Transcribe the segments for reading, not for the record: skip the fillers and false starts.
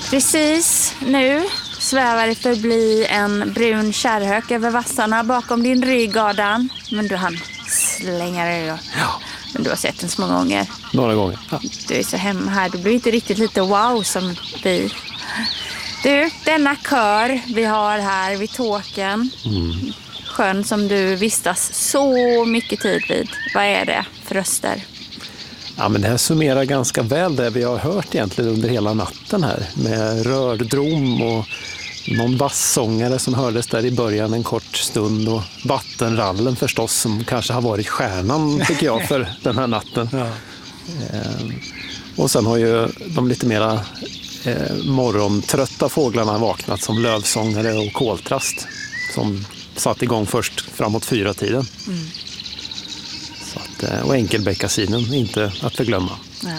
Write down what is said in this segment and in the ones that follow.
Precis nu svävar det förbi en brun kärrhök över vassarna bakom din rygg, Adam. Men du hann slänga dig då. Ja. Men du har sett den små gånger. Några gånger. Ja. Du är så hemma här. Du blir inte riktigt lite wow som vi. Du, denna kör vi har här vid Tåkern. Sjön som du vistas så mycket tid vid. Vad är det för röster? Ja, men det här summerar ganska väl det vi har hört egentligen under hela natten här. Med rördrom och någon bassångare som hördes där i början en kort stund. Och vattenrallen förstås som kanske har varit stjärnan tycker jag för den här natten. Ja. Och sen har ju de lite mera morgontrötta fåglarna vaknat som lövsångare och koltrast. Som satt igång först framåt 4-tiden. Så att, och enkelbeckasinen, inte att förglömma. Ja.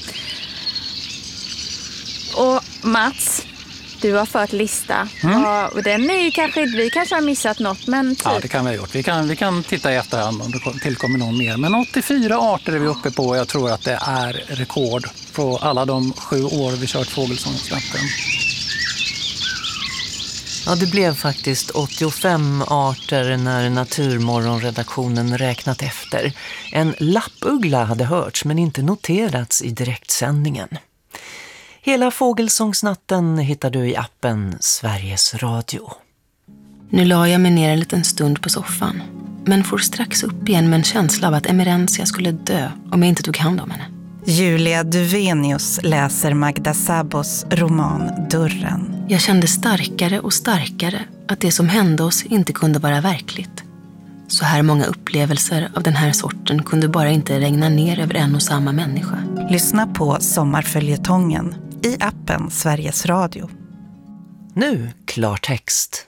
Och Mats, du har fört lista. Och den är ju vi kanske har missat något, men typ. Ja, det kan vi ha gjort. Vi kan titta i efterhand om det tillkommer någon mer. Men 84 arter är vi uppe på. Jag tror att det är rekord på alla de 7 år vi kört Fågelsångsnatten. Ja, det blev faktiskt 85 arter när Naturmorgonredaktionen räknat efter. En lappuggla hade hörts men inte noterats i direktsändningen. Hela Fågelsångsnatten hittar du i appen Sveriges Radio. Nu la jag mig ner en liten stund på soffan, men får strax upp igen med en känsla av att Emerentia skulle dö om jag inte tog hand om henne. Julia Duvenius läser Magda Szabos roman Dörren. Jag kände starkare och starkare att det som hände oss inte kunde vara verkligt. Så här många upplevelser av den här sorten kunde bara inte regna ner över en och samma människa. Lyssna på Sommarföljetongen i appen Sveriges Radio. Nu klartext.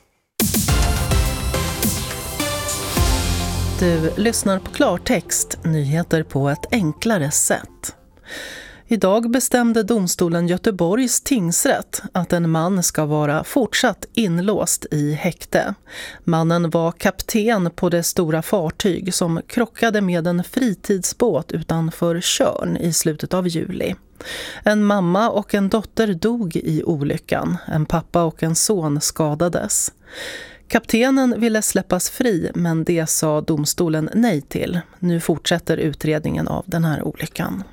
Du lyssnar på klartext, nyheter på ett enklare sätt. Idag bestämde domstolen Göteborgs tingsrätt att en man ska vara fortsatt inlåst i häkte. Mannen var kapten på det stora fartyg som krockade med en fritidsbåt utanför Tjörn i slutet av juli. En mamma och en dotter dog i olyckan. En pappa och en son skadades. Kaptenen ville släppas fri, men det sa domstolen nej till. Nu fortsätter utredningen av den här olyckan.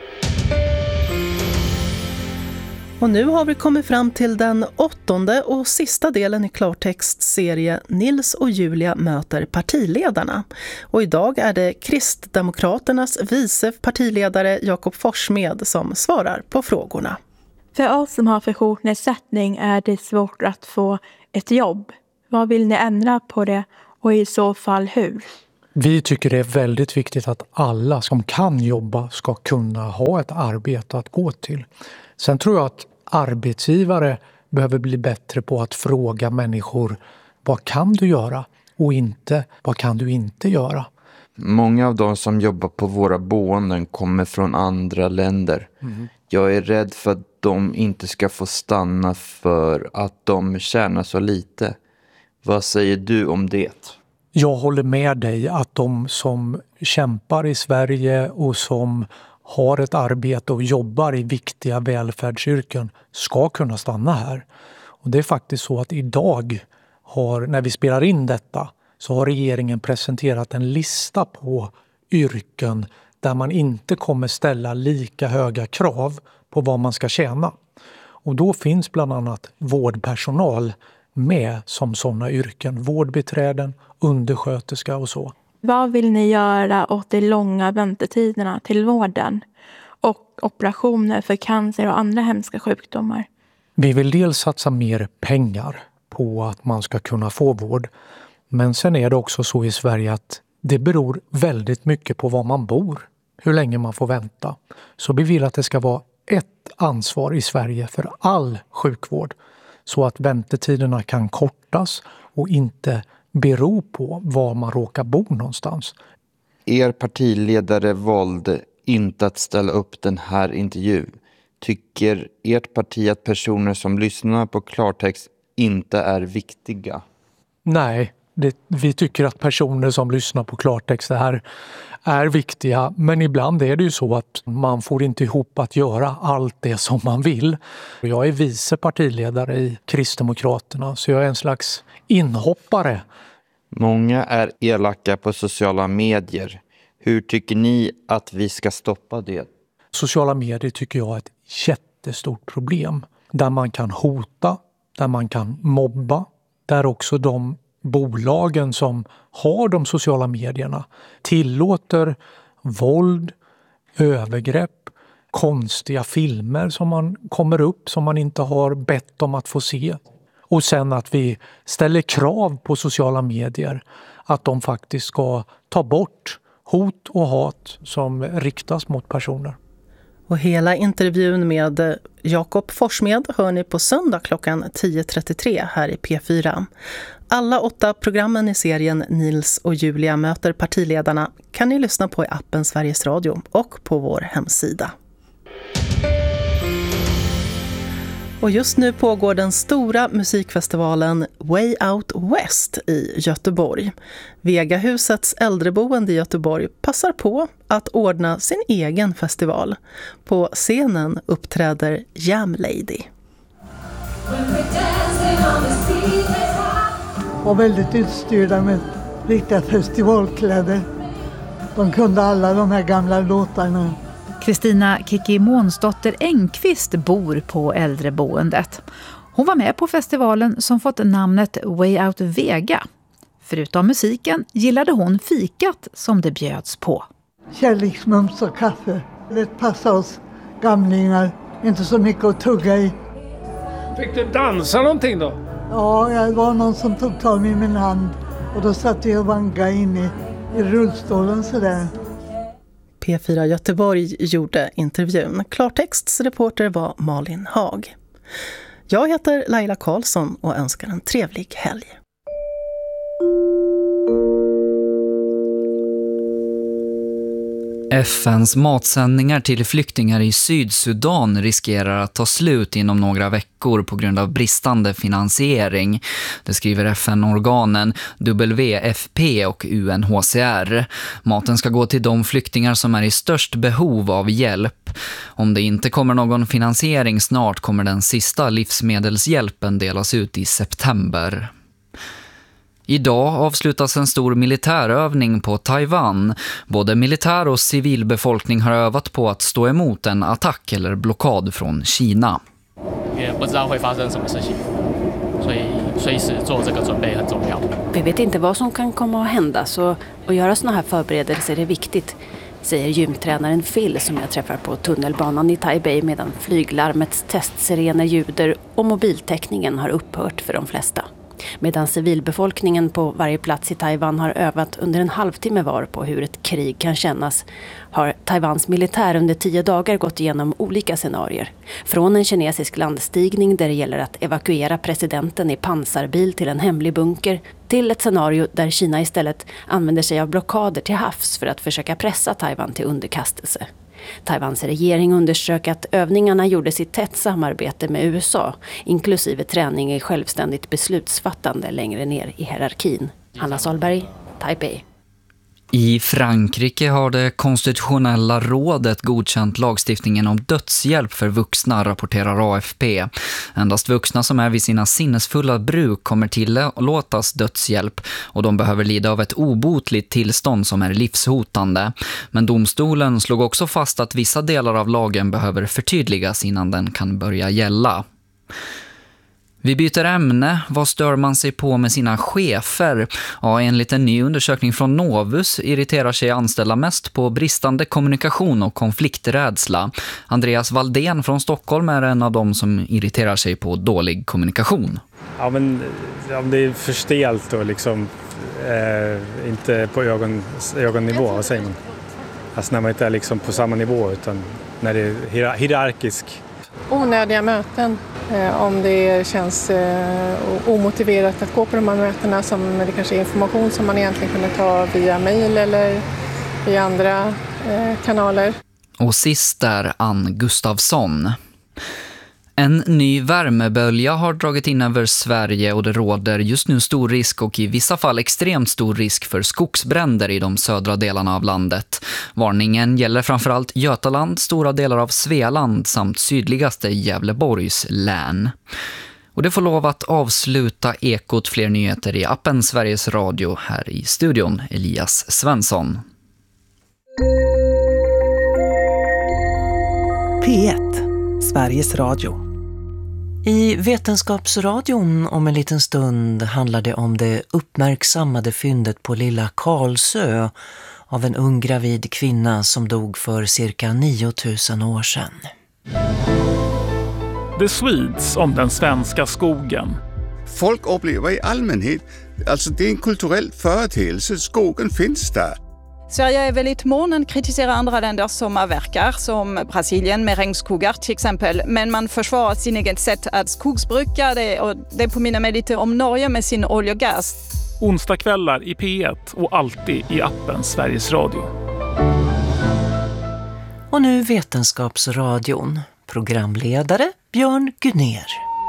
Och nu har vi kommit fram till den 8:e och sista delen i klartextserie Nils och Julia möter partiledarna. Och idag är det Kristdemokraternas vice partiledare Jakob Forssmed som svarar på frågorna. För oss som har funktionsnedsättning är det svårt att få ett jobb. Vad vill ni ändra på det och i så fall hur? Vi tycker det är väldigt viktigt att alla som kan jobba ska kunna ha ett arbete att gå till. Sen tror jag att arbetsgivare behöver bli bättre på att fråga människor vad kan du göra och inte vad kan du inte göra. Många av de som jobbar på våra boenden kommer från andra länder. Jag är rädd för att de inte ska få stanna för att de tjänar så lite. Vad säger du om det? Jag håller med dig att de som kämpar i Sverige och som har ett arbete och jobbar i viktiga välfärdsyrken ska kunna stanna här. Och det är faktiskt så att idag när vi spelar in detta så har regeringen presenterat en lista på yrken där man inte kommer ställa lika höga krav på vad man ska tjäna. Och då finns bland annat vårdpersonal med som sådana yrken. Vårdbiträden, undersköterska och så. Vad vill ni göra åt de långa väntetiderna till vården och operationer för cancer och andra hemska sjukdomar? Vi vill dels satsa mer pengar på att man ska kunna få vård. Men sen är det också så i Sverige att det beror väldigt mycket på var man bor. Hur länge man får vänta. Så vi vill att det ska vara ett ansvar i Sverige för all sjukvård. Så att väntetiderna kan kortas och inte bero på var man råkar bo någonstans. Er partiledare valde inte att ställa upp den här intervjun. Tycker ert parti att personer som lyssnar på klartext inte är viktiga? Nej, Vi tycker att personer som lyssnar på klartext här är viktiga, men ibland är det ju så att man får inte ihop att göra allt det som man vill. Jag är vice partiledare i Kristdemokraterna, så jag är en slags inhoppare. Många är elaka på sociala medier. Hur tycker ni att vi ska stoppa det? Sociala medier tycker jag är ett jättestort problem. Där man kan hota, där man kan mobba, där också de bolagen som har de sociala medierna tillåter våld, övergrepp, konstiga filmer som man kommer upp som man inte har bett om att få se. Och sen att vi ställer krav på sociala medier att de faktiskt ska ta bort hot och hat som riktas mot personer. Och hela intervjun med Jakob Forssmed hör ni på söndag klockan 10.33 här i P4. Alla 8 programmen i serien Nils och Julia möter partiledarna kan ni lyssna på i appen Sveriges Radio och på vår hemsida. Och just nu pågår den stora musikfestivalen Way Out West i Göteborg. Vegahusets äldreboende i Göteborg passar på att ordna sin egen festival. På scenen uppträder Jam Lady. Och väldigt utstyrda med riktiga festivalkläder. De kunde alla de här gamla låtarna. Kristina Kiki Månsdotter Engqvist bor på äldreboendet. Hon var med på festivalen som fått namnet Way Out Vega. Förutom musiken gillade hon fikat som det bjöds på. Kärleksmums och kaffe. Det passar oss gamlingar. Inte så mycket att tugga i. Fick du dansa någonting då? Ja, det var någon som tog tag i min hand. Och då satt jag och vangade in i rullstolen sådär. P4 Göteborg gjorde intervjun. Klartexts reporter var Malin Hag. Jag heter Laila Karlsson och önskar en trevlig helg. FNs matsändningar till flyktingar i Sydsudan riskerar att ta slut inom några veckor på grund av bristande finansiering. Det skriver FN-organen WFP och UNHCR. Maten ska gå till de flyktingar som är i störst behov av hjälp. Om det inte kommer någon finansiering snart kommer den sista livsmedelshjälpen delas ut i september. Idag avslutas en stor militärövning på Taiwan. Både militär och civilbefolkning har övat på att stå emot en attack eller blockad från Kina. Vi vet inte vad som kan komma att hända, så att göra såna här förberedelser är viktigt, säger gymtränaren Phil som jag träffar på tunnelbanan i Taipei medan flyglarmets testsirener ljuder och mobiltäckningen har upphört för de flesta. Medan civilbefolkningen på varje plats i Taiwan har övat under en halvtimme var på hur ett krig kan kännas, har Taiwans militär under 10 dagar gått igenom olika scenarier. Från en kinesisk landstigning där det gäller att evakuera presidenten i pansarbil till en hemlig bunker, till ett scenario där Kina istället använder sig av blockader till havs för att försöka pressa Taiwan till underkastelse. Taiwans regering undersöker att övningarna gjordes i tätt samarbete med USA, inklusive träning i självständigt beslutsfattande längre ner i hierarkin. Hanna Solberg, Taipei. I Frankrike har det konstitutionella rådet godkänt lagstiftningen om dödshjälp för vuxna, rapporterar AFP. Endast vuxna som är vid sina sinnesfulla bruk kommer tillåtas dödshjälp och de behöver lida av ett obotligt tillstånd som är livshotande. Men domstolen slog också fast att vissa delar av lagen behöver förtydligas innan den kan börja gälla. Vi byter ämne. Vad stör man sig på med sina chefer? Ja, enligt en ny undersökning från Novus irriterar sig anställda mest på bristande kommunikation och konflikträdsla. Andreas Valdén från Stockholm är en av dem som irriterar sig på dålig kommunikation. Ja, men det är för stelt och liksom inte på ögonnivå, vad säger man? Alltså när man inte är liksom på samma nivå utan när det är hierarkisk. Onödiga möten, om det känns omotiverat att gå på de här mötena, som det kanske är information som man egentligen kunde ta via mejl eller via andra kanaler. Och sist är Ann Gustafsson. En ny värmebölja har dragit in över Sverige och det råder just nu stor risk och i vissa fall extremt stor risk för skogsbränder i de södra delarna av landet. Varningen gäller framförallt Götaland, stora delar av Svealand samt sydligaste Gävleborgs län. Och det får lov att avsluta Ekot. Fler nyheter i appen Sveriges Radio. Här i studion Elias Svensson. P1, Sveriges Radio. I Vetenskapsradion om en liten stund handlar det om det uppmärksammade fyndet på Lilla Karlsö av en ung gravid kvinna som dog för cirka 9000 år sedan. The Swedes om den svenska skogen. Folk upplever i allmänhet, alltså det är en kulturell företeelse, skogen finns där. Sverige är väldigt mån att kritisera andra länder som avverkar, som Brasilien med regnskogar till exempel. Men man försvarar sin eget sätt att skogsbruka det, och det påminner mig lite om Norge med sin olja och gas. Onsdagskvällar i P1 och alltid i appen Sveriges Radio. Och nu Vetenskapsradion. Programledare Björn Gunnér.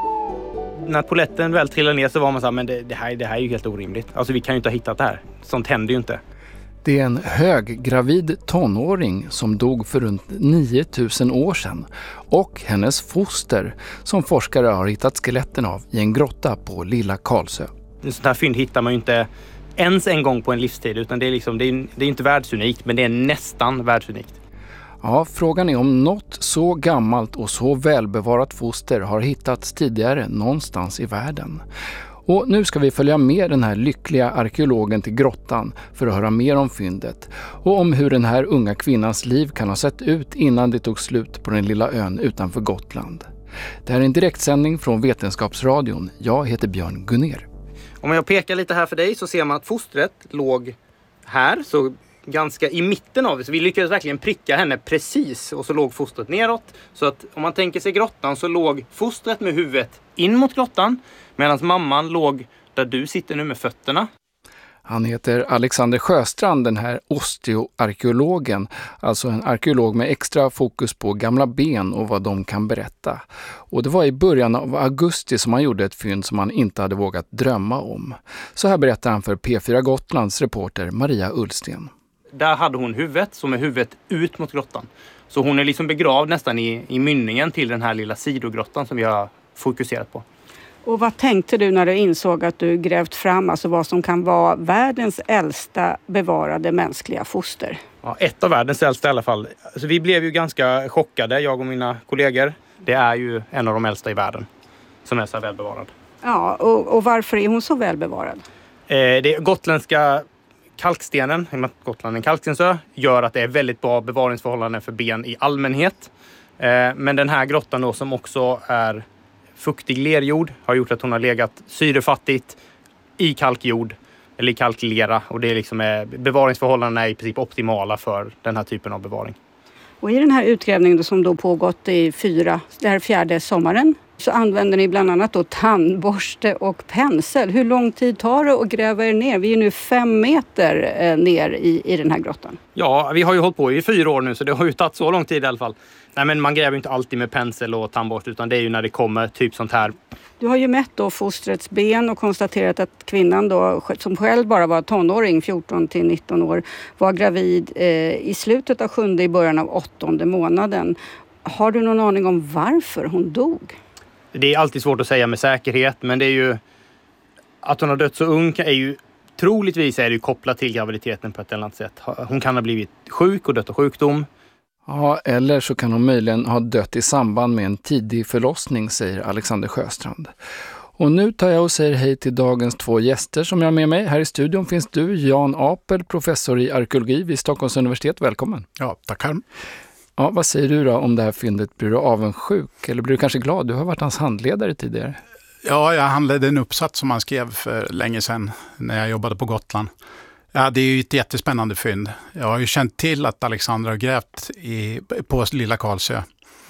När poletten väl trillade ner så var man så här, men det här är ju helt orimligt. Alltså vi kan ju inte ha hittat det här. Sånt händer ju inte. Det är en höggravid tonåring som dog för runt 9000 år sedan och hennes foster som forskare har hittat skeletten av i en grotta på Lilla Karlsö. En sån här fynd hittar man ju inte ens en gång på en livstid, utan det är inte världsunikt, men det är nästan världsunikt. Ja, frågan är om något så gammalt och så välbevarat foster har hittats tidigare någonstans i världen. Och nu ska vi följa med den här lyckliga arkeologen till grottan för att höra mer om fyndet och om hur den här unga kvinnans liv kan ha sett ut innan det tog slut på den lilla ön utanför Gotland. Det här är en direktsändning från Vetenskapsradion. Jag heter Björn Gunnér. Om jag pekar lite här för dig så ser man att fostret låg här, så ganska i mitten av det. Så vi lyckades verkligen pricka henne precis, och så låg fostret neråt. Så att om man tänker sig grottan så låg fostret med huvudet in mot grottan, medan mamman låg där du sitter nu med fötterna. Han heter Alexander Sjöstrand, den här osteoarkeologen, alltså en arkeolog med extra fokus på gamla ben och vad de kan berätta. Och det var i början av augusti som han gjorde ett fynd som han inte hade vågat drömma om. Så här berättar han för P4 Gotlands reporter Maria Ullsten. Där hade hon huvudet, som är huvudet ut mot grottan. Så hon är liksom begravd nästan i mynningen till den här lilla sidogrottan som vi har fokuserat på. Och vad tänkte du när du insåg att du grävt fram alltså vad som kan vara världens äldsta bevarade mänskliga foster? Ja, ett av världens äldsta i alla fall. Alltså, vi blev ju ganska chockade, jag och mina kollegor. Det är ju en av de äldsta i världen som är så välbevarad. Ja, och varför är hon så välbevarad? Det gotländska kalkstenen, i och med att Gotland är en kalkstensö, gör att det är väldigt bra bevaringsförhållanden för ben i allmänhet. Men den här grottan då, som också är fuktig lerjord, har gjort att hon har legat syrefattigt i kalkjord eller i kalklera, och det är liksom bevaringsförhållandena är i princip optimala för den här typen av bevaring. Och i den här utgrävningen som då pågått i det här 4:e sommaren, så använder ni bland annat då tandborste och pensel. Hur lång tid tar det att gräva er ner? Vi är nu 5 meter ner i den här grottan. Ja, vi har ju hållit på i 4 år nu, så det har ju tagit så lång tid i alla fall. Nej, men man gräver inte alltid med pensel och tandborste, utan det är ju när det kommer typ sånt här. Du har ju mätt då fostrets ben och konstaterat att kvinnan då, som själv bara var tonåring, 14 till 19 år, var gravid i slutet av 7:e, i början av 8:e månaden. Har du någon aning om varför hon dog? Det är alltid svårt att säga med säkerhet, men det är ju att hon har dött så ung är ju troligtvis är det kopplat till graviditeten på ett eller annat sätt. Hon kan ha blivit sjuk och dött av sjukdom. Ja, eller så kan hon möjligen ha dött i samband med en tidig förlossning, säger Alexander Sjöstrand. Och nu tar jag och säger hej till dagens 2 gäster som jag har med mig. Här i studion finns du, Jan Apel, professor i arkeologi vid Stockholms universitet. Välkommen. Ja, tackar. Ja, vad säger du då om det här fyndet? Blir du avundsjuk eller blir du kanske glad? Du har varit hans handledare tidigare. Ja, jag handlade en uppsats som han skrev för länge sedan när jag jobbade på Gotland. Ja, det är ju ett jättespännande fynd. Jag har ju känt till att Alexander har grävt på Lilla Karlsö.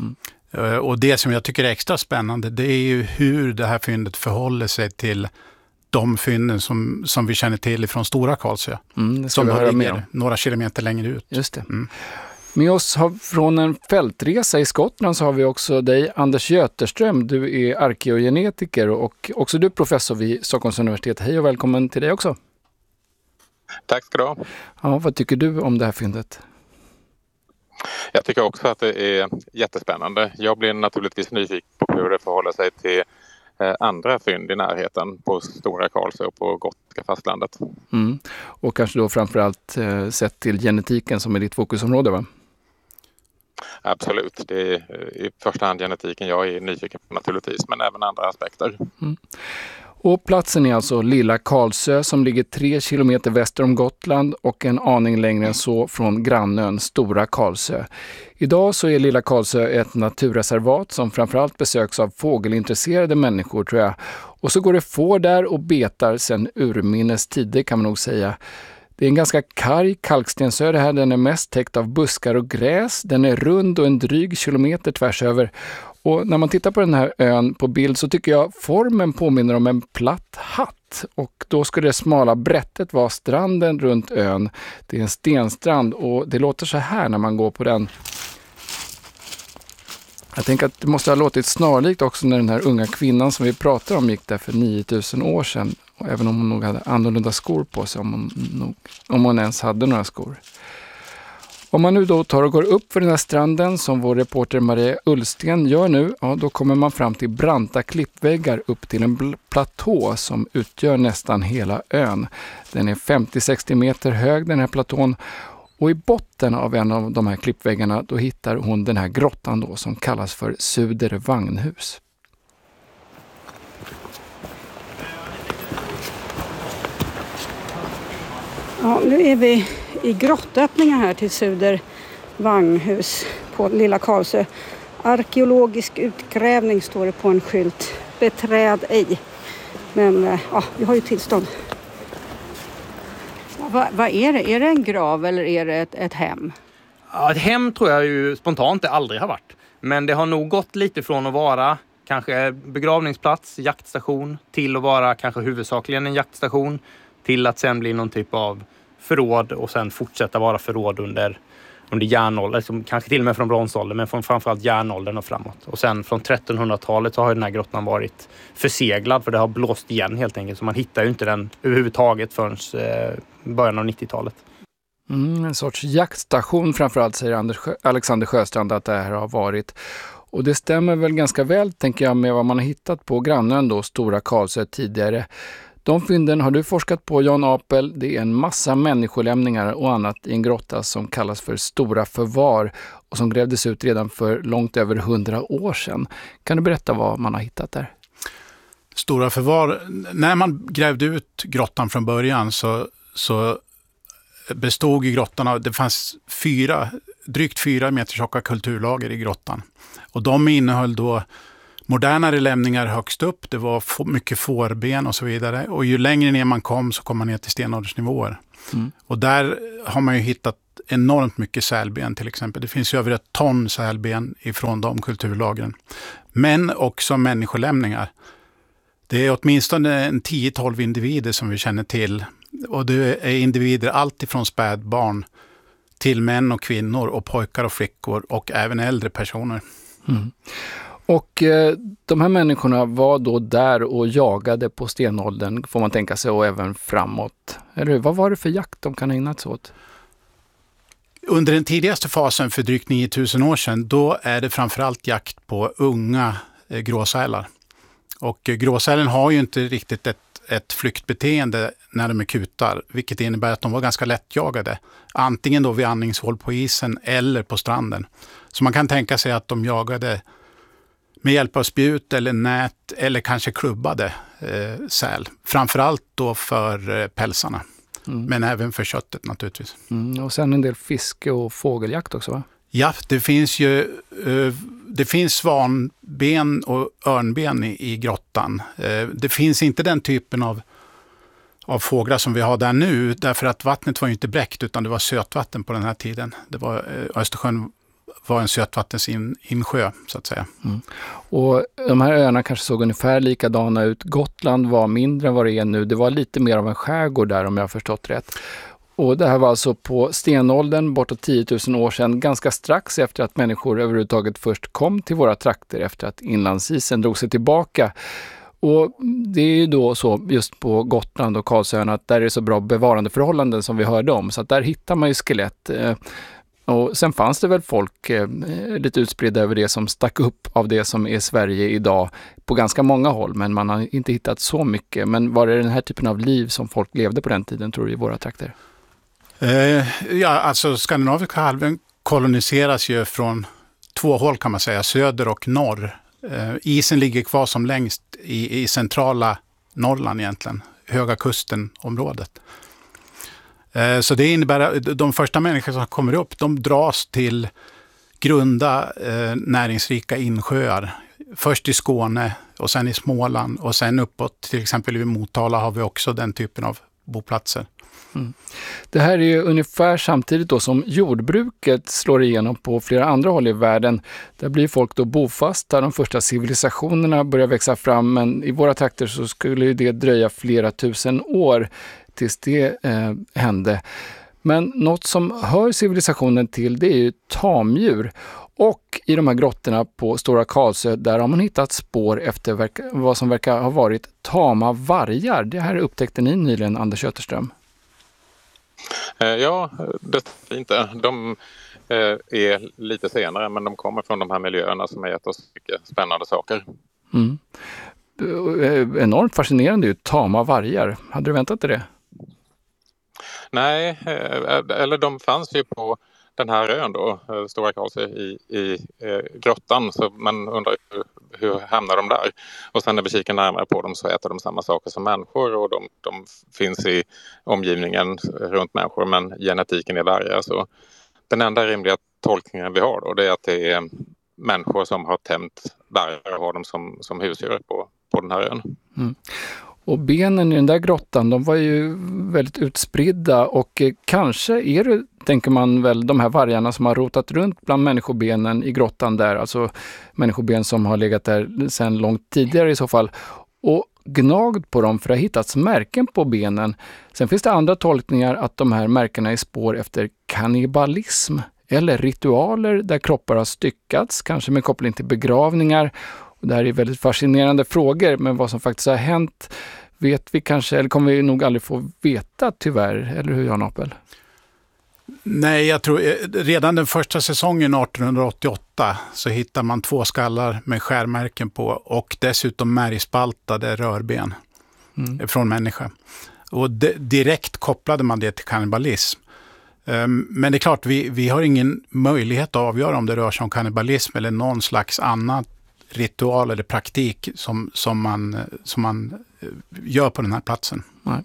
Och det som jag tycker är extra spännande, det är ju hur det här fyndet förhåller sig till de fynden som vi känner till från Stora Karlsö. Det ska vi höra mer om. Några kilometer längre ut. Just det. Med oss från en fältresa i Skottland så har vi också dig, Anders Göterström. Du är arkeogenetiker och också du professor vid Stockholms universitet. Hej och välkommen till dig också. Tack ska du ha. Ja, vad tycker du om det här fyndet? Jag tycker också att det är jättespännande. Jag blir naturligtvis nyfiken på hur det förhåller sig till andra fynd i närheten på Stora Karlsö och på gotländska fastlandet. Och kanske då framförallt sett till genetiken som är ditt fokusområde, va? Absolut, det är i första hand genetiken jag är nyfiken på naturligtvis, men även andra aspekter. Och platsen är alltså Lilla Karlsö som ligger 3 kilometer väster om Gotland och en aning längre än så från grannön Stora Karlsö. Idag så är Lilla Karlsö ett naturreservat som framförallt besöks av fågelintresserade människor, tror jag. Och så går det får där och betar sedan urminnes tider, kan man nog säga. Det är en ganska karg kalkstensö det här. Den är mest täckt av buskar och gräs. Den är rund och en dryg kilometer tvärs över. Och när man tittar på den här ön på bild så tycker jag formen påminner om en platt hatt. Och då ska det smala brättet vara stranden runt ön. Det är en stenstrand och det låter så här när man går på den. Jag tänker att det måste ha låtit snarlikt också när den här unga kvinnan som vi pratar om gick där för 9000 år sedan. Och även om hon nog hade annorlunda skor på sig, om hon ens hade några skor. Om man nu då tar och går upp för den här stranden som vår reporter Maria Ullsten gör nu, ja, då kommer man fram till branta klippväggar upp till en platå som utgör nästan hela ön. Den är 50-60 meter hög, den här platån. Och i botten av en av de här klippväggarna då hittar hon den här grottan då som kallas för Suder vagnhus. Ja, nu är vi i grottöppningen här till Suder vagnhus på Lilla Karlsö. Arkeologisk utgrävning står det på en skylt. Beträd ej. Men ja, vi har ju tillstånd. Vad är det? Är det en grav eller är det ett hem? Ja, ett hem tror jag ju spontant det aldrig har varit. Men det har nog gått lite från att vara kanske begravningsplats, jaktstation, till att vara kanske huvudsakligen en jaktstation, till att sen bli någon typ av förråd och sen fortsätta vara förråd under järnåldern, kanske till och med från bronsåldern, men från framförallt järnåldern och framåt. Och sen från 1300-talet så har den här grottan varit förseglad för det har blåst igen helt enkelt. Så man hittar ju inte den överhuvudtaget förrän början av 90-talet. En sorts jaktstation framförallt, säger Alexander Sjöstrand att det här har varit. Och det stämmer väl ganska väl, tänker jag, med vad man har hittat på grannen då, Stora Karlsö tidigare. De fynden har du forskat på, Jan Apel. Det är en massa människolämningar och annat i en grotta som kallas för Stora förvar och som grävdes ut redan för långt över 100 år sedan. Kan du berätta vad man har hittat där? Stora förvar, när man grävde ut grottan från början så bestod i grottan av, det fanns drygt 4 meter tjocka kulturlager i grottan. Och de innehöll då modernare lämningar högst upp, det var mycket fårben och så vidare. Och ju längre ner man kom så kom man ner till stenåldersnivåer. Och där har man ju hittat enormt mycket sälben till exempel. Det finns ju över 1 ton sälben ifrån de kulturlagren. Men också människolämningar. Det är åtminstone 10-12 individer som vi känner till. Och det är individer allt ifrån spädbarn till män och kvinnor och pojkar och flickor och även äldre personer. Och de här människorna var då där och jagade på stenåldern, får man tänka sig, och även framåt. Eller hur? Vad var det för jakt de kan ha ägnat sig åt? Under den tidigaste fasen för drygt 9000 år sedan, då är det framförallt jakt på unga gråsälar. Och gråsälen har ju inte riktigt ett flyktbeteende när de är kutar, vilket innebär att de var ganska lättjagade. Antingen då vid andningshål på isen eller på stranden. Så man kan tänka sig att de jagade med hjälp av spjut eller nät eller kanske klubbade säl. Framförallt då för pälsarna, men även för köttet naturligtvis. Och sen en del fiske- och fågeljakt också, va? Ja, det finns ju det finns svanben och örnben i grottan. Det finns inte den typen av fåglar som vi har där nu, därför att vattnet var ju inte bräckt utan det var sötvatten på den här tiden. Det var, Östersjön var en sötvattensinsjö så att säga. Och de här öarna kanske såg ungefär likadana ut. Gotland var mindre än vad det är nu. Det var lite mer av en skärgård där, om jag har förstått rätt. Och det här var alltså på stenåldern, bortåt 10 000 år sedan, ganska strax efter att människor överhuvudtaget först kom till våra trakter efter att inlandsisen drog sig tillbaka. Och det är ju då så just på Gotland och Karlsöarna att där är det så bra bevarandeförhållanden som vi hörde om. Så att där hittar man ju skelett. Och sen fanns det väl folk lite utspridda över det som stack upp av det som är Sverige idag på ganska många håll. Men man har inte hittat så mycket. Men var det den här typen av liv som folk levde på den tiden, tror du, i våra trakter? Ja, alltså Skandinaviska halvön koloniseras ju från 2 håll kan man säga, söder och norr. Isen ligger kvar som längst i centrala Norrland egentligen, Höga kusten-området. Så det innebär att de första människor som kommer upp, de dras till grunda näringsrika insjöar. Först i Skåne och sen i Småland och sen uppåt, till exempel i Motala har vi också den typen av boplatser. Mm. Det här är ju ungefär samtidigt då som jordbruket slår igenom på flera andra håll i världen. Där blir folk då bofasta, de första civilisationerna börjar växa fram, men i våra trakter så skulle det dröja flera tusen år tills det hände. Men något som hör civilisationen till, det är ju tamdjur. Och i de här grottorna på Stora Karlsö, där har man hittat spår efter vad som verkar ha varit tama vargar. Det här upptäckte ni nyligen, Anders Götterström. Ja, det är inte. De är lite senare, men de kommer från de här miljöerna som har gett oss mycket spännande saker. Mm. Enormt fascinerande ju, tama vargar. Hade du väntat dig det? Nej, eller de fanns ju på den här ön då, Stora Karlsö i grottan, så man undrar hur hamnar de där? Och sen när vi kikar närmare på dem så äter de samma saker som människor och de finns i omgivningen runt människor, men genetiken är vargar. Så den enda rimliga tolkningen vi har då, det är att det är människor som har tämjt vargar och har dem som husdjur på den här ön. Mm. Och benen i den där grottan, de var ju väldigt utspridda och kanske är det, tänker man väl, de här vargarna som har rotat runt bland människobenen i grottan där, alltså människoben som har legat där sedan långt tidigare i så fall, och gnagd på dem för att ha hittats märken på benen. Sen finns det andra tolkningar att de här märkena är spår efter kannibalism eller ritualer där kroppar har styckats, kanske med koppling till begravningar. Det här är väldigt fascinerande frågor, men vad som faktiskt har hänt vet vi kanske, eller kommer vi nog aldrig få veta tyvärr, eller hur, Jan Apel? Nej, jag tror redan den första säsongen 1888 så hittar man 2 skallar med skärmärken på och dessutom märgspaltade rörben från människa. Och direkt kopplade man det till kannibalism. Men det är klart, vi har ingen möjlighet att avgöra om det rör sig om kannibalism eller någon slags annan ritual eller praktik som man gör på den här platsen. Nej.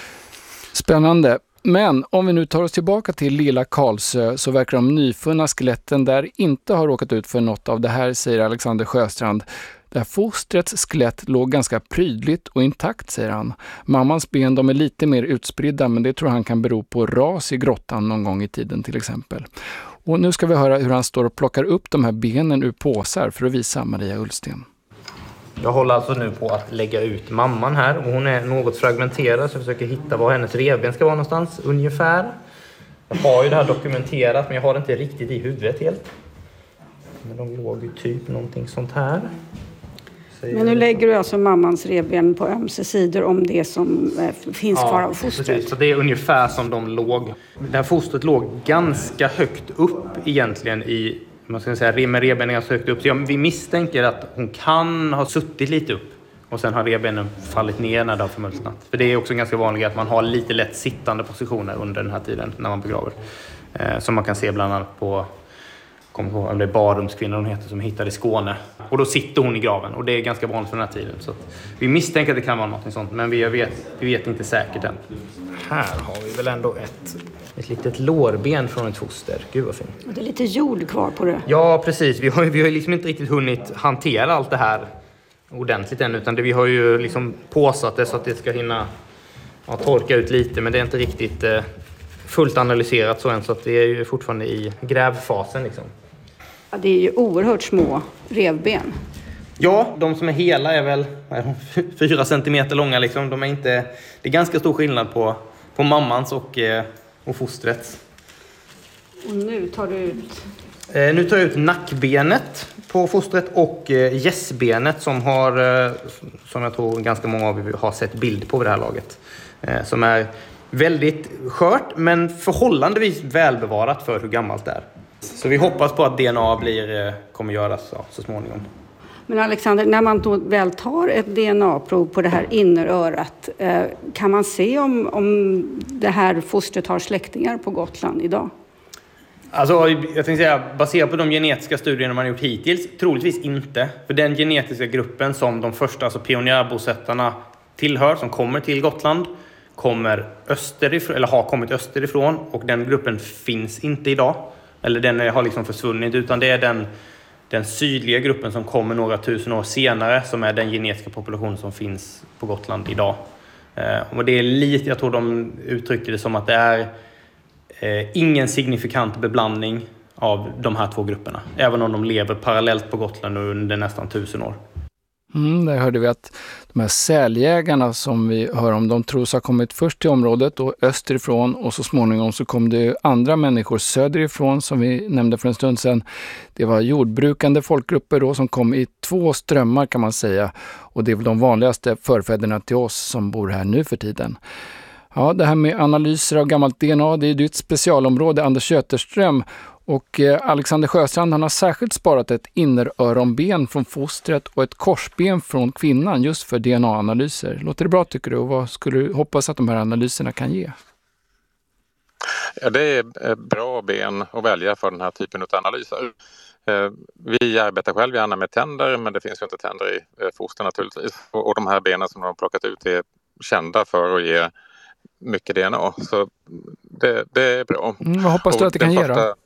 Spännande. Men om vi nu tar oss tillbaka till Lilla Karlsö så verkar de nyfunna skeletten där inte ha råkat ut för något av det här, säger Alexander Sjöstrand. Det här fostrets skelett låg ganska prydligt och intakt, säger han. Mammans ben, de är lite mer utspridda, men det tror han kan bero på ras i grottan någon gång i tiden till exempel. Och nu ska vi höra hur han står och plockar upp de här benen ur påsar för att visa Maria Ullsten. Jag håller alltså nu på att lägga ut mamman här och hon är något fragmenterad så jag försöker hitta var hennes revben ska vara någonstans ungefär. Jag har ju det här dokumenterat men jag har det inte riktigt i huvudet helt. Men de låg ju typ någonting sånt här. Men nu lägger du alltså mammans revben på ömse sidor om det som finns kvar av fostret. Precis. Så det är ungefär som de låg. Det här fostret låg ganska högt upp egentligen i, man ska säga, med revbenen ganska högt upp. Så vi misstänker att hon kan ha suttit lite upp och sen har revbenen fallit ner när det har förmultnat. För det är också ganska vanligt att man har lite lätt sittande positioner under den här tiden när man begraver. Som man kan se bland annat på, kommer ihåg om det är Barumskvinnor hon heter, som hittade i Skåne. Och då sitter hon i graven och det är ganska vanligt för den här tiden. Så att vi misstänker att det kan vara något sånt, men vi vet inte säkert än. Här har vi väl ändå ett litet lårben från ett foster. Gud vad fint. Och det är lite jord kvar på det. Ja, precis. Vi har liksom inte riktigt hunnit hantera allt det här ordentligt än, utan vi har ju liksom påsatt det så att det ska hinna torka ut lite, men det är inte riktigt fullt analyserat så än, så att det är ju fortfarande i grävfasen liksom. Ja, det är ju oerhört små revben. Ja, de som är hela är väl 4 centimeter långa liksom. De är inte, det är ganska stor skillnad på mammans och och fostrets. Och nu tar du ut? Nu tar jag ut nackbenet på fostret och gässbenet som jag tror ganska många av er har sett bild på vid det här laget. Som är väldigt skört men förhållandevis välbevarat för hur gammalt det är. Så vi hoppas på att DNA kommer göras så småningom. Men Alexander, när man då väl tar ett DNA-prov på det här innerörat, kan man se om det här fostret har släktingar på Gotland idag? Alltså, jag tänkte säga, baserat på de genetiska studierna man har gjort hittills, troligtvis inte. För den genetiska gruppen som de första, alltså pionjärbosättarna tillhör, som kommer till Gotland, kommer österifrån, eller har kommit österifrån, och den gruppen finns inte idag. Eller den har liksom försvunnit, utan det är den sydliga gruppen som kommer några tusen år senare, som är den genetiska population som finns på Gotland idag. Och det är lite, jag tror de uttrycker det som att det är ingen signifikant beblandning av de här två grupperna, även om de lever parallellt på Gotland under nästan 1000 år. Där hörde vi att de här säljägarna som vi hör om, de tros ha kommit först till området och österifrån, och så småningom så kom det andra människor söderifrån som vi nämnde för en stund sedan. Det var jordbrukande folkgrupper då som kom i 2 strömmar kan man säga, och det är väl de vanligaste förfäderna till oss som bor här nu för tiden. Ja, det här med analyser av gammalt DNA, det är ju ett specialområde, Anders Göterström. Och Alexander Sjöstrand, han har särskilt sparat ett inneröronben från fostret och ett korsben från kvinnan just för DNA-analyser. Låter det bra tycker du, och vad skulle du hoppas att de här analyserna kan ge? Ja, det är bra ben att välja för den här typen av analyser. Vi arbetar själv gärna med tänder, men det finns ju inte tänder i foster naturligtvis. Och de här benen som de har plockat ut är kända för att ge mycket DNA, så det är bra. Vad hoppas du att det kan ge då?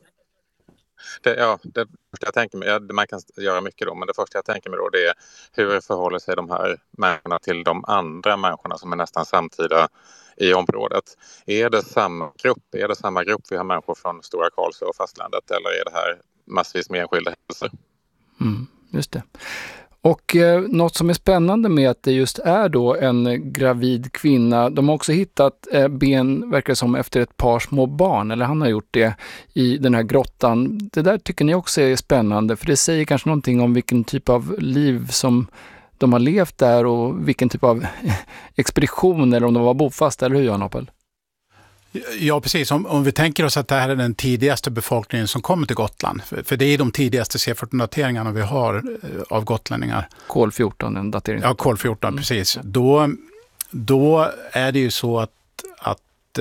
Det första jag tänker mig, man kan göra mycket då, men det första jag tänker mig då, det är hur förhåller sig de här människorna till de andra människorna som är nästan samtida i området. Är det samma grupp vi har människor från Stora Karlsö och fastlandet, eller är det här massvis med enskilda händelser? Just det. Och något som är spännande med att det just är då en gravid kvinna, de har också hittat ben, verkar som, efter ett par små barn, eller han har gjort det i den här grottan. Det där tycker ni också är spännande, för det säger kanske någonting om vilken typ av liv som de har levt där och vilken typ av expedition, eller om de var bofast, eller hur, Jan Appel? Ja, precis. Om vi tänker oss att det här är den tidigaste befolkningen som kommer till Gotland. För det är de tidigaste C14-dateringarna vi har av gotlänningar. Kol 14, en datering. Ja, Kol 14, precis. Då är det ju så att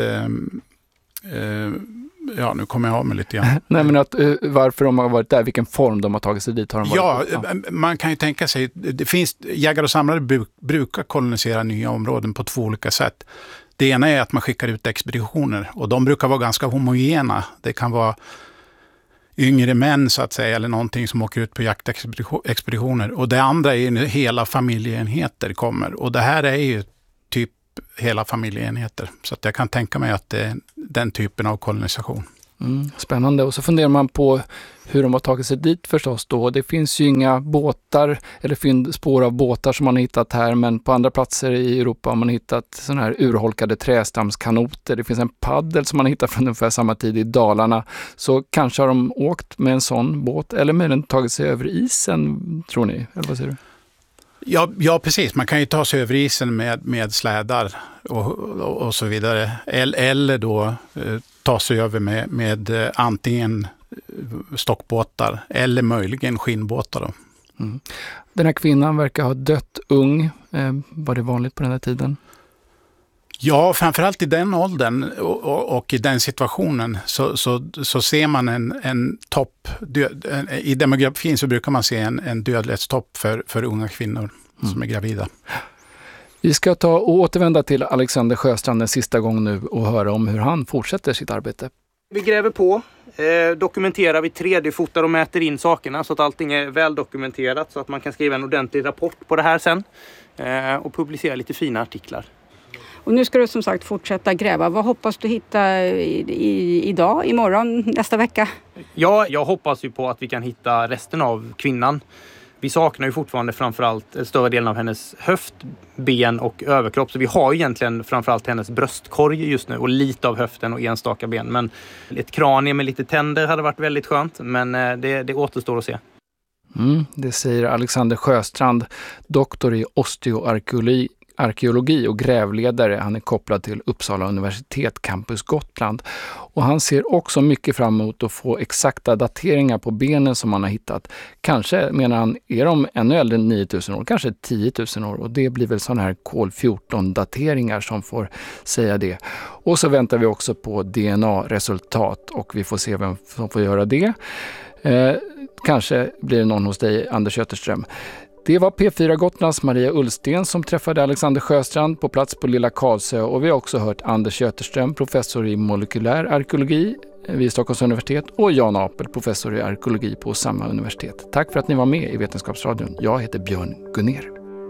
ja, nu kommer jag av mig lite grann. Nej, men varför de har varit där, vilken form de har tagit sig dit. Har de varit man kan ju tänka sig, det finns, jägare och samlare brukar kolonisera nya områden på 2 olika sätt. Det ena är att man skickar ut expeditioner, och de brukar vara ganska homogena. Det kan vara yngre män så att säga, eller någonting som åker ut på jaktexpeditioner. Och det andra är när hela familjeenheter kommer, och det här är ju typ hela familjeenheter. Så att jag kan tänka mig att det är den typen av kolonisation. Spännande. Och så funderar man på hur de har tagit sig dit förstås då. Det finns ju inga båtar eller spår av båtar som man har hittat här, men på andra platser i Europa har man hittat sådana här urholkade trästamskanoter. Det finns en paddel som man har hittat från ungefär samma tid i Dalarna. Så kanske har de åkt med en sån båt, eller möjligen tagit sig över isen, tror ni? Eller vad säger du? Ja, precis. Man kan ju ta sig över isen med slädar och så vidare. Eller då ta sig över med antingen stockbåtar eller möjligen skinnbåtar. Då. Den här kvinnan verkar ha dött ung. Var det vanligt på den här tiden? Ja, framförallt i den åldern och i den situationen så ser man en topp. I demografin så brukar man se en dödlighetstopp för unga kvinnor som är gravida. Vi ska ta och återvända till Alexander Sjöstrand en sista gång nu och höra om hur han fortsätter sitt arbete. Vi gräver på, dokumenterar, vi 3D-fotar och mäter in sakerna så att allting är väl dokumenterat, så att man kan skriva en ordentlig rapport på det här sen och publicera lite fina artiklar. Och nu ska du som sagt fortsätta gräva. Vad hoppas du hitta idag, imorgon, nästa vecka? Ja, jag hoppas ju på att vi kan hitta resten av kvinnan. Vi saknar ju fortfarande framförallt större delen av hennes höftben och överkropp. Så vi har ju egentligen framförallt hennes bröstkorg just nu och lite av höften och enstaka ben. Men ett kranie med lite tänder hade varit väldigt skönt, men det återstår att se. Det säger Alexander Sjöstrand, doktor i osteoarkeologi och grävledare. Han är kopplad till Uppsala universitet, Campus Gotland. Och han ser också mycket fram emot att få exakta dateringar på benen som han har hittat. Kanske, menar han, är de ännu äldre än 9000 år, kanske 10 000 år. Och det blir väl sådana här kol-14-dateringar som får säga det. Och så väntar vi också på DNA-resultat och vi får se vem som får göra det. Kanske blir det någon hos dig, Anders Götterström. Det var P4 Gotlands Maria Ullsten som träffade Alexander Sjöstrand på plats på Lilla Karlsö, och vi har också hört Anders Götterström, professor i molekylär arkeologi vid Stockholms universitet, och Jan Apel, professor i arkeologi på samma universitet. Tack för att ni var med i Vetenskapsradion. Jag heter Björn Gunner.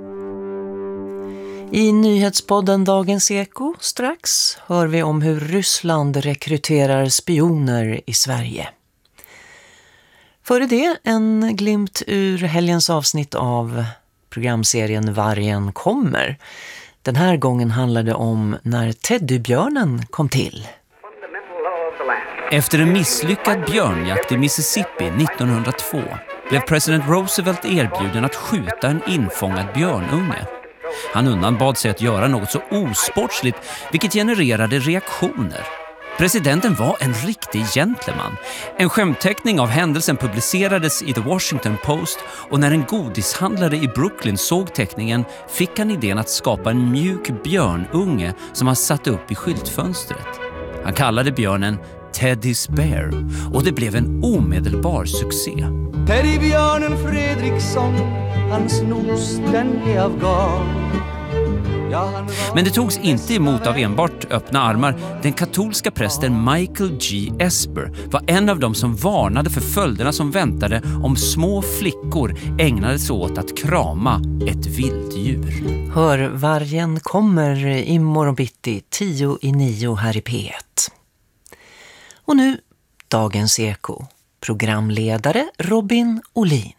I nyhetspodden Dagens Eko strax hör vi om hur Ryssland rekryterar spioner i Sverige. Före det en glimt ur helgens avsnitt av programserien Vargen kommer. Den här gången handlar det om när teddybjörnen kom till. Efter en misslyckad björnjakt i Mississippi 1902 blev president Roosevelt erbjuden att skjuta en infångad björnunge. Han undanbad sig att göra något så osportsligt, vilket genererade reaktioner. Presidenten var en riktig gentleman. En skämtteckning av händelsen publicerades i The Washington Post, och när en godishandlare i Brooklyn såg teckningen fick han idén att skapa en mjuk björnunge som han satte upp i skyltfönstret. Han kallade björnen Teddy's Bear, och det blev en omedelbar succé. Teddybjörnen Fredriksson, hans nos den är av garn. Men det togs inte emot av enbart öppna armar. Den katolska prästen Michael G. Esper var en av dem som varnade för följderna som väntade om små flickor ägnade sig åt att krama ett vilddjur. Hör Vargen kommer imorgon bitti 10:09 här i P1. Och nu Dagens Eko. Programledare Robin Olin.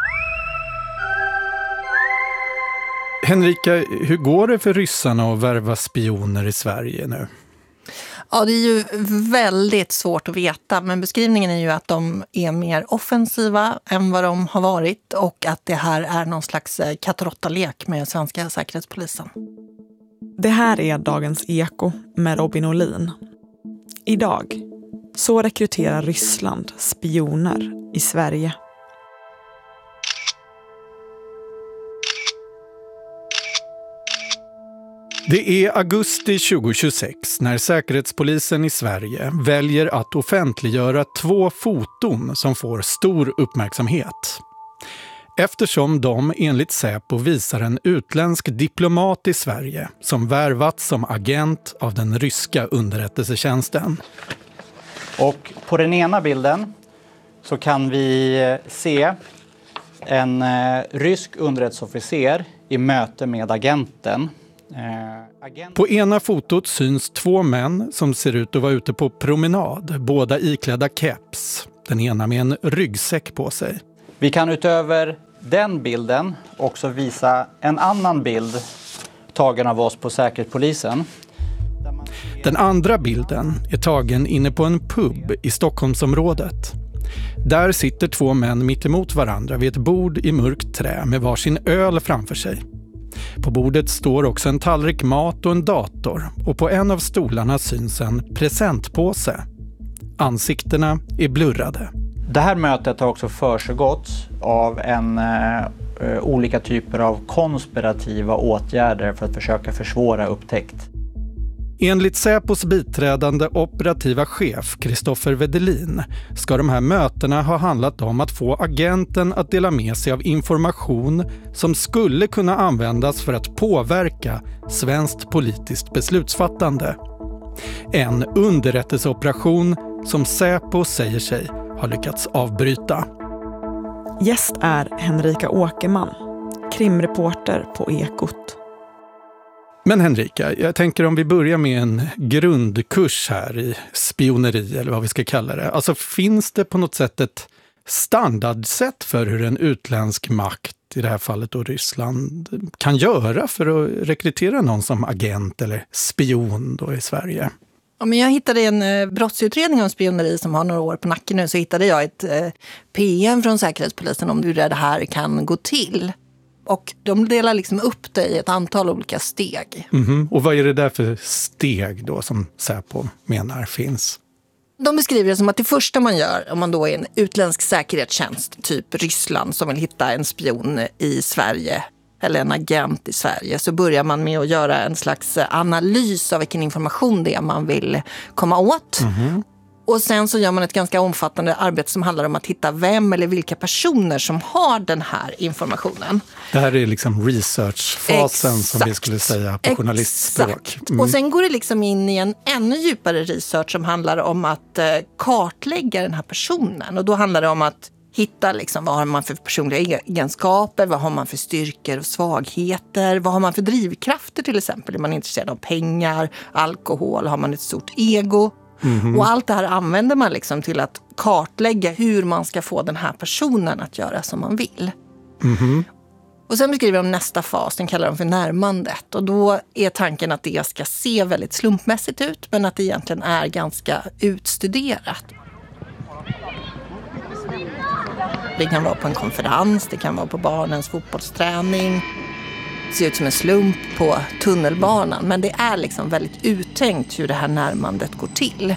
Henrika, hur går det för ryssarna att värva spioner i Sverige nu? Ja, det är ju väldigt svårt att veta, men beskrivningen är ju att de är mer offensiva än vad de har varit, och att det här är någon slags katt-råtta-lek med svenska säkerhetspolisen. Det här är Dagens Eko med Robin Olin. Idag så rekryterar Ryssland spioner i Sverige. Det är augusti 2026 när Säkerhetspolisen i Sverige väljer att offentliggöra 2 foton som får stor uppmärksamhet. Eftersom de enligt Säpo visar en utländsk diplomat i Sverige som värvats som agent av den ryska underrättelsetjänsten. Och på den ena bilden så kan vi se en rysk underrättelseofficer i möte med agenten. På ena fotot syns 2 män som ser ut att vara ute på promenad, båda iklädda keps, den ena med en ryggsäck på sig. Vi kan utöver den bilden också visa en annan bild tagen av oss på Säkerhetspolisen. Den andra bilden är tagen inne på en pub i Stockholmsområdet. Där sitter 2 män mitt emot varandra vid ett bord i mörkt trä med varsin öl framför sig. På bordet står också en tallrik mat och en dator, och på en av stolarna syns en presentpåse. Ansiktena är blurrade. Det här mötet har också försiggått av olika typer av konspirativa åtgärder för att försöka försvåra upptäckt. Enligt Säpos biträdande operativa chef Kristoffer Wedelin ska de här mötena ha handlat om att få agenten att dela med sig av information som skulle kunna användas för att påverka svenskt politiskt beslutsfattande. En underrättelseoperation som Säpo säger sig ha lyckats avbryta. Gäst är Henrika Åkerman, krimreporter på Ekot. Men Henrika, jag tänker om vi börjar med en grundkurs här i spioneri eller vad vi ska kalla det. Alltså finns det på något sätt ett standardsätt för hur en utländsk makt, i det här fallet då Ryssland, kan göra för att rekrytera någon som agent eller spion då i Sverige? Ja, men jag hittade en brottsutredning om spioneri som har några år på nacken nu, så hittade jag ett PM från Säkerhetspolisen om hur det här kan gå till. Och de delar liksom upp det i ett antal olika steg. Och vad är det där för steg då som Säpo menar finns? De beskriver det som att det första man gör om man då är en utländsk säkerhetstjänst, typ Ryssland, som vill hitta en spion i Sverige eller en agent i Sverige, så börjar man med att göra en slags analys av vilken information det är man vill komma åt. Och sen så gör man ett ganska omfattande arbete som handlar om att hitta vem eller vilka personer som har den här informationen. Det här är liksom researchfasen som vi skulle säga på journalistspråk. Och sen går det liksom in i en ännu djupare research som handlar om att kartlägga den här personen. Och då handlar det om att hitta liksom, vad har man för personliga egenskaper, vad har man för styrkor och svagheter, vad har man för drivkrafter till exempel. Är man intresserad av pengar, alkohol, har man ett stort ego? Och allt det här använder man liksom till att kartlägga hur man ska få den här personen att göra som man vill. Och sen beskriver de nästa fas, den kallar de för närmandet. Och då är tanken att det ska se väldigt slumpmässigt ut, men att det egentligen är ganska utstuderat. Det kan vara på en konferens, det kan vara på barnens fotbollsträning. Det ser ut som en slump på tunnelbanan, men det är liksom väldigt uttänkt hur det här närmandet går till.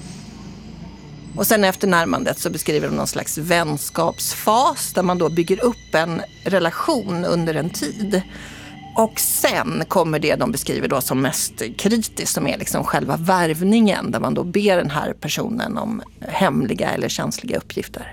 Och sen efter närmandet så beskriver de någon slags vänskapsfas där man då bygger upp en relation under en tid. Och sen kommer det de beskriver då som mest kritiskt, som är liksom själva värvningen, där man då ber den här personen om hemliga eller känsliga uppgifter.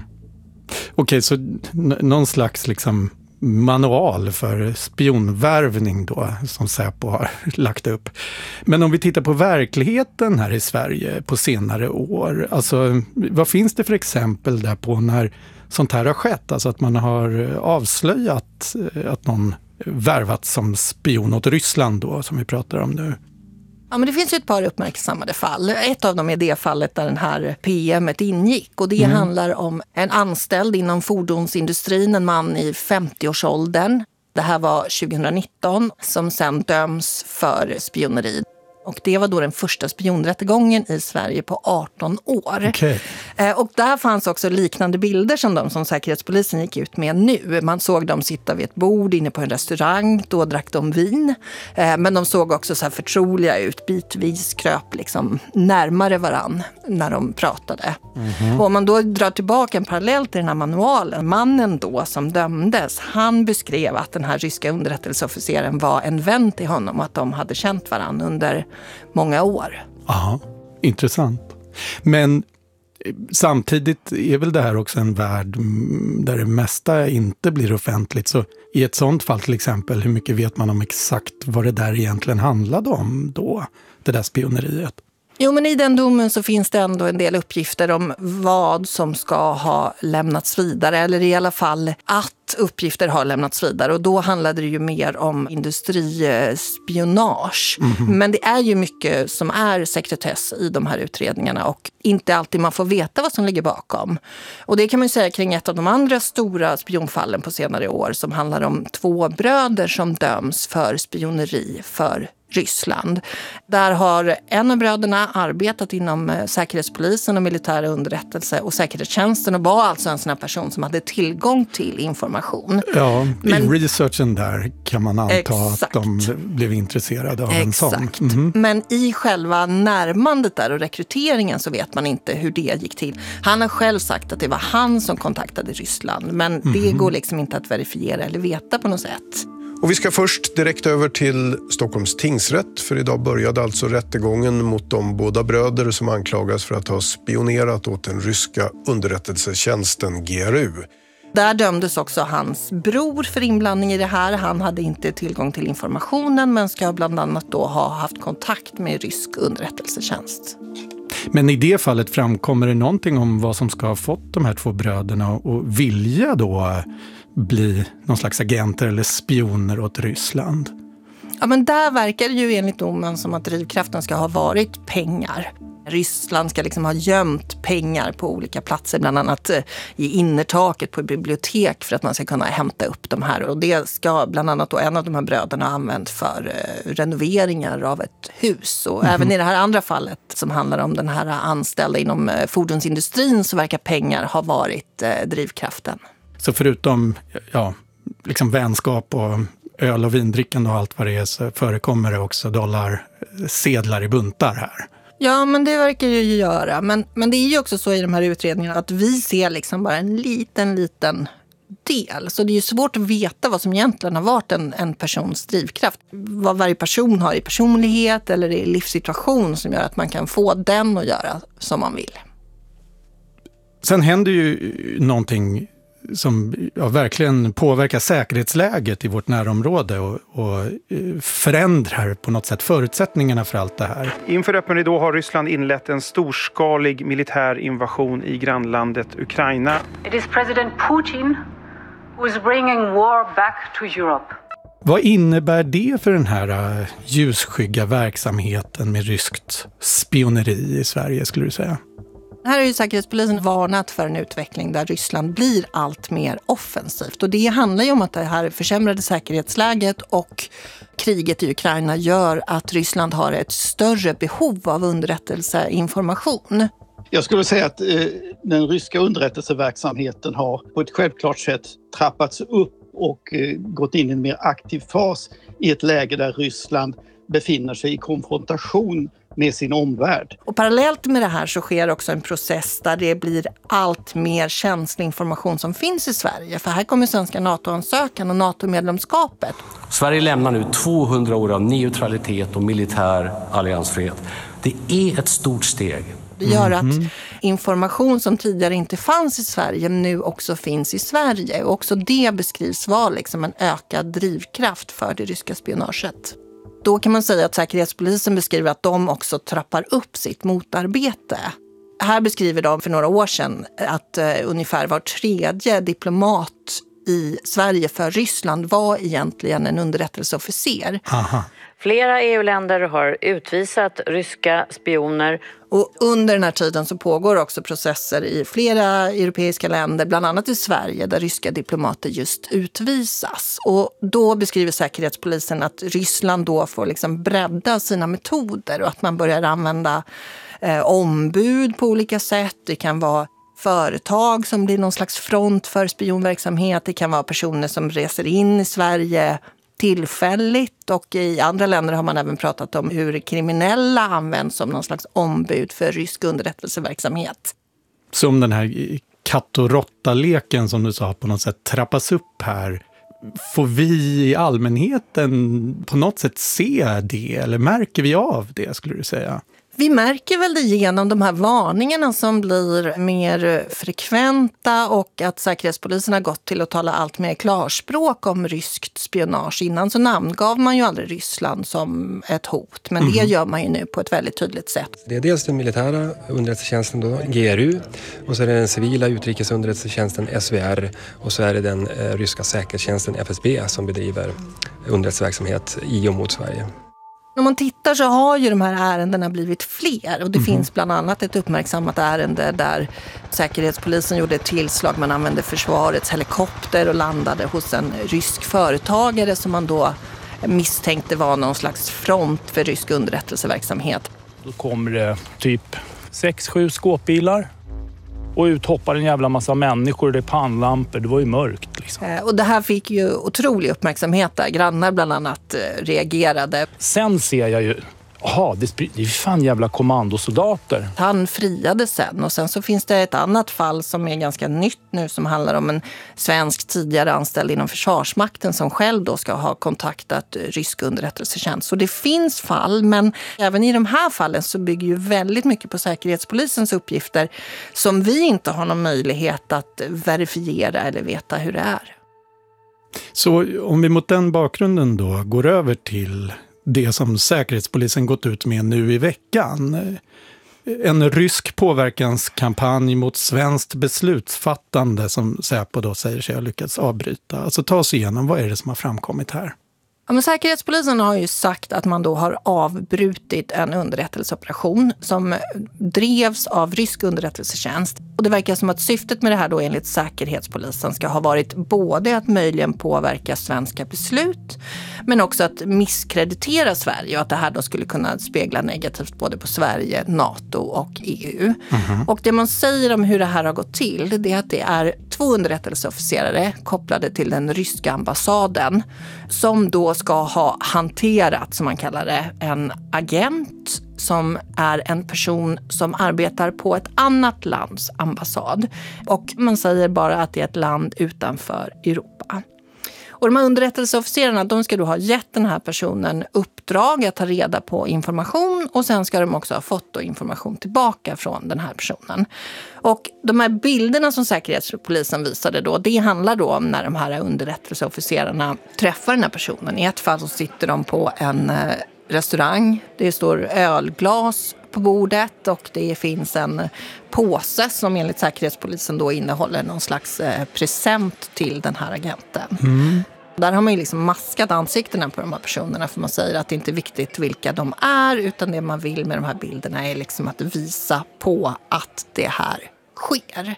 Okej, så någon slags liksom manual för spionvärvning då som Säpo har lagt upp. Men om vi tittar på verkligheten här i Sverige på senare år, alltså vad finns det för exempel där på när sånt här har skett? Alltså att man har avslöjat att någon värvat som spion åt Ryssland då, som vi pratar om nu. Ja, men det finns ju ett par uppmärksammade fall. Ett av dem är det fallet där den här PM:et ingick. Och det handlar om en anställd inom fordonsindustrin, en man i 50-årsåldern. Det här var 2019, som sen döms för spioneri. Och det var då den första spionrättegången i Sverige på 18 år. Okay. Och där fanns också liknande bilder som de som Säkerhetspolisen gick ut med nu. Man såg dem sitta vid ett bord inne på en restaurang, då drack de vin. Men de såg också så här förtroliga ut, bitvis kröp liksom närmare varann när de pratade. Och om man då drar tillbaka en parallell till den här manualen, mannen då som dömdes, han beskrev att den här ryska underrättelseofficeren var en vän till honom och att de hade känt varann under många år. Ja, intressant. Men samtidigt är väl det här också en värld där det mesta inte blir offentligt. Så i ett sånt fall till exempel, hur mycket vet man om exakt vad det där egentligen handlade om då, det där spioneriet? Jo, men i den domen så finns det ändå en del uppgifter om vad som ska ha lämnats vidare, eller i alla fall att uppgifter har lämnats vidare. Och då handlade det ju mer om industrispionage. Men det är ju mycket som är sekretess i de här utredningarna och inte alltid man får veta vad som ligger bakom. Och det kan man ju säga kring ett av de andra stora spionfallen på senare år som handlar om 2 bröder som döms för spioneri för Ryssland. Där har en av bröderna arbetat inom Säkerhetspolisen och militära underrättelse och säkerhetstjänsten och var alltså en sån här person som hade tillgång till information. Ja, men i researchen där kan man anta att de blev intresserade av en sån. Men i själva närmandet där och rekryteringen så vet man inte hur det gick till. Han har själv sagt att det var han som kontaktade Ryssland, men det går liksom inte att verifiera eller veta på något sätt. Och vi ska först direkt över till Stockholms tingsrätt, för idag började alltså rättegången mot de båda bröder som anklagas för att ha spionerat åt den ryska underrättelsetjänsten GRU. Där dömdes också hans bror för inblandning i det här. Han hade inte tillgång till informationen men ska bland annat då ha haft kontakt med rysk underrättelsetjänst. Men i det fallet framkommer det någonting om vad som ska ha fått de här 2 bröderna och vilja då bli någon slags agenter eller spioner åt Ryssland? Ja, men där verkar det ju enligt domen som att drivkraften ska ha varit pengar. Ryssland ska liksom ha gömt pengar på olika platser, bland annat i innertaket på bibliotek för att man ska kunna hämta upp de här. Och det ska bland annat då en av de här bröderna ha använt för renoveringar av ett hus. Och även i det här andra fallet som handlar om den här anställda inom fordonsindustrin så verkar pengar ha varit drivkraften. Så förutom liksom vänskap och öl- och vindricken och allt vad det är så förekommer det också dollarsedlar i buntar här? Ja, men det verkar ju göra. Men det är ju också så i de här utredningarna att vi ser liksom bara en liten del. Så det är ju svårt att veta vad som egentligen har varit en persons drivkraft. Vad varje person har i personlighet eller i livssituation som gör att man kan få den att göra som man vill. Sen händer ju någonting som verkligen påverkar säkerhetsläget i vårt närområde och förändrar på något sätt förutsättningarna för allt det här. Inför öppen ridå har Ryssland inlett en storskalig militär invasion i grannlandet Ukraina. It is President Putin who is bringing war back to Europe. Vad innebär det för den här ljusskygga verksamheten med ryskt spioneri i Sverige, skulle du säga? Här har ju Säkerhetspolisen varnat för en utveckling där Ryssland blir allt mer offensivt. Och det handlar ju om att det här försämrade säkerhetsläget och kriget i Ukraina gör att Ryssland har ett större behov av underrättelseinformation. Jag skulle säga att den ryska underrättelseverksamheten har på ett självklart sätt trappats upp och gått in i en mer aktiv fas i ett läge där Ryssland befinner sig i konfrontation med sin omvärld. Och parallellt med det här så sker också en process där det blir allt mer känslig information som finns i Sverige. För här kommer svenska NATO-ansökan och NATO-medlemskapet. Sverige lämnar nu 200 år av neutralitet och militär alliansfrihet. Det är ett stort steg. Det gör att information som tidigare inte fanns i Sverige nu också finns i Sverige. Och också det beskrivs vara liksom en ökad drivkraft för det ryska spionaget. Då kan man säga att Säkerhetspolisen beskriver att de också trappar upp sitt motarbete. Här beskriver de för några år sedan att ungefär var tredje diplomat i Sverige för Ryssland var egentligen en underrättelseofficer. Aha. Flera EU-länder har utvisat ryska spioner. Och under den här tiden så pågår också processer i flera europeiska länder, bland annat i Sverige, där ryska diplomater just utvisas. Och då beskriver Säkerhetspolisen att Ryssland då får liksom bredda sina metoder och att man börjar använda ombud på olika sätt. Det kan vara företag som blir någon slags front för spionverksamhet. Det kan vara personer som reser in i Sverige tillfälligt, och i andra länder har man även pratat om hur kriminella används som någon slags ombud för rysk underrättelseverksamhet. Som den här katt- och råtta-leken som du sa på något sätt trappas upp här. Får vi i allmänheten på något sätt se det, eller märker vi av det, skulle du säga? Vi märker väl det genom de här varningarna som blir mer frekventa, och att Säkerhetspolisen har gått till att tala allt mer klarspråk om ryskt spionage. Innan så namngav man ju aldrig Ryssland som ett hot, men det gör man ju nu på ett väldigt tydligt sätt. Det är dels den militära underrättelsetjänsten då, GRU, och så är det den civila utrikesunderrättelsetjänsten SVR, och så är det den ryska säkerhetstjänsten FSB som bedriver underrättelseverksamhet i och mot Sverige. Om man tittar så har ju de här ärendena blivit fler, och det finns bland annat ett uppmärksammat ärende där Säkerhetspolisen gjorde ett tillslag. Man använde försvarets helikopter och landade hos en rysk företagare som man då misstänkte var någon slags front för rysk underrättelseverksamhet. Då kommer det typ 6-7 skåpbilar. Och ut hoppar en jävla massa människor, det är pannlampor, det var ju mörkt liksom. Och det här fick ju otrolig uppmärksamhet där. Grannar bland annat reagerade. Sen ser jag ju, det är fan jävla kommandosoldater. Han friade sen, och sen så finns det ett annat fall som är ganska nytt nu som handlar om en svensk tidigare anställd inom Försvarsmakten som själv då ska ha kontaktat rysk underrättelsetjänst. Så det finns fall, men även i de här fallen så bygger ju väldigt mycket på Säkerhetspolisens uppgifter som vi inte har någon möjlighet att verifiera eller veta hur det är. Så om vi mot den bakgrunden då går över till det som Säkerhetspolisen gått ut med nu i veckan. En rysk påverkanskampanj mot svenskt beslutsfattande som Säpo då säger sig ha lyckats avbryta. Alltså ta oss igenom, vad är det som har framkommit här? Ja, men Säkerhetspolisen har ju sagt att man då har avbrutit en underrättelseoperation som drevs av rysk underrättelsetjänst. Och det verkar som att syftet med det här då enligt Säkerhetspolisen ska ha varit både att möjligen påverka svenska beslut men också att misskreditera Sverige och att det här då skulle kunna spegla negativt både på Sverige, NATO och EU. Och det man säger om hur det här har gått till, det är att det är 2 underrättelseofficerare kopplade till den ryska ambassaden som då ska ha hanterat, som man kallar det, en agent som är en person som arbetar på ett annat lands ambassad. Och man säger bara att det är ett land utanför Europa. Och de här underrättelseofficerarna, de ska då ha gett den här personen uppdrag att ta reda på information och sen ska de också ha fått då information tillbaka från den här personen. Och de här bilderna som Säkerhetspolisen visade då, det handlar då om när de här underrättelseofficerarna träffar den här personen. I ett fall så sitter de på en restaurang, det står ölglas på bordet och det finns en påse som enligt Säkerhetspolisen då innehåller någon slags present till den här agenten. Där har man ju liksom maskat ansiktena på de här personerna för man säger att det inte är viktigt vilka de är utan det man vill med de här bilderna är liksom att visa på att det här sker.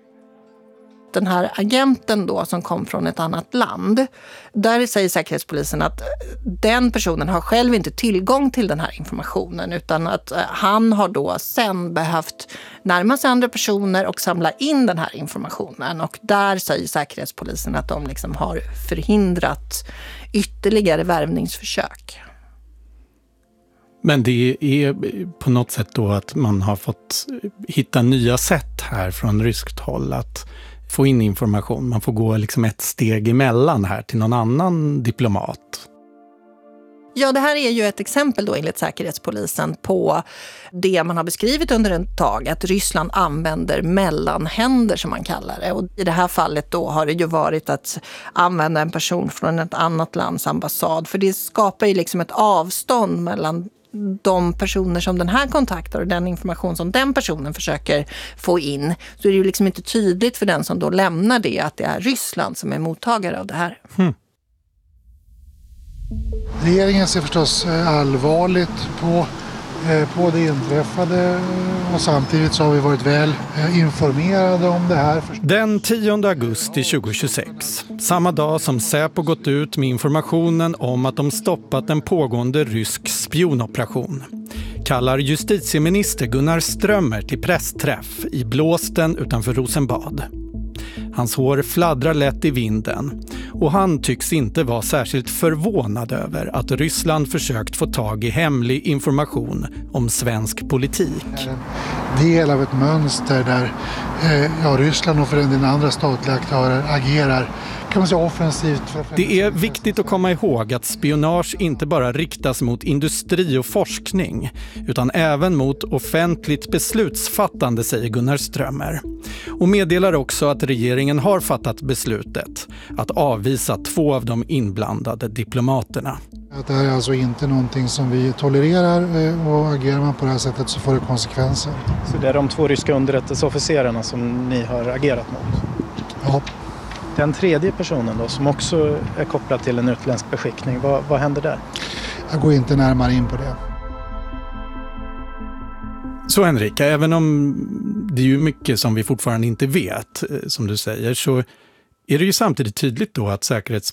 Den här agenten då som kom från ett annat land, där säger Säkerhetspolisen att den personen har själv inte tillgång till den här informationen utan att han har då sen behövt närma sig andra personer och samla in den här informationen. Och där säger Säkerhetspolisen att de liksom har förhindrat ytterligare värvningsförsök. Men det är på något sätt då att man har fått hitta nya sätt här från ryskt håll att få in information. Man får gå liksom ett steg emellan här till någon annan diplomat. Ja, det här är ju ett exempel då enligt Säkerhetspolisen på det man har beskrivit under ett tag, att Ryssland använder mellanhänder som man kallar det. Och i det här fallet då har det ju varit att använda en person från ett annat lands ambassad. För det skapar ju liksom ett avstånd mellan de personer som den här kontaktar och den information som den personen försöker få in. Så är det ju liksom inte tydligt för den som då lämnar det att det är Ryssland som är mottagare av det här. Regeringen ser förstås allvarligt på det inträffade och samtidigt så har vi varit väl informerade om det här. Den 10 augusti 2026, samma dag som Säpo gått ut med informationen om att de stoppat en pågående rysk spionoperation, kallar justitieminister Gunnar Strömmer till pressträff i Blåsten utanför Rosenbad. Hans hår fladdrar lätt i vinden och han tycks inte vara särskilt förvånad över att Ryssland försökt få tag i hemlig information om svensk politik. Det är del av ett mönster där Ryssland och för den andra statliga aktörer agerar kan man säga offensivt. Det är viktigt att komma ihåg att spionage inte bara riktas mot industri och forskning utan även mot offentligt beslutsfattande, säger Gunnar Strömmer. Och meddelar också att regeringen har fattat beslutet att avvisa 2 av de inblandade diplomaterna. Det här är alltså inte någonting som vi tolererar och agerar man på det här sättet så får det konsekvenser. Så det är de 2 ryska underrättelseofficerarna som ni har agerat mot? Ja. Den tredje personen då, som också är kopplad till en utländsk beskickning, vad händer där? Jag går inte närmare in på det. Så Henrika, även om det är ju mycket som vi fortfarande inte vet, som du säger, så är det ju samtidigt tydligt då att